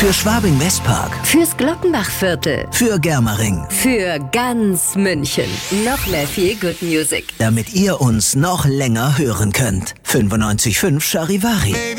Für Schwabing-Westpark. Fürs Glockenbachviertel. Für Germering. Für ganz München. Noch mehr viel Good Music. Damit ihr uns noch länger hören könnt. 95.5 Charivari.